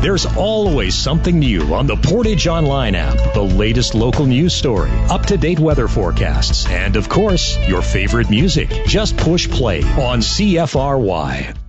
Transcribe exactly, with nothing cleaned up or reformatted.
There's always something new on the Portage Online app. The latest local news story, up-to-date weather forecasts, and of course, your favorite music. Just push play on C F R Y.